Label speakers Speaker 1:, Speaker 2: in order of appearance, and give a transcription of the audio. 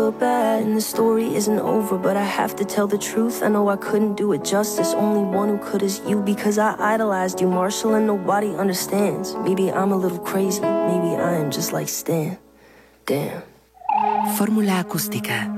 Speaker 1: feel bad. And the story isn't over, but I have to tell the truth. I know I couldn't do it justice, only one who could is you. Because I idolized you, Marshall, and nobody understands. Maybe I'm a little crazy, maybe I am just like Stan. Damn.
Speaker 2: Formula acustica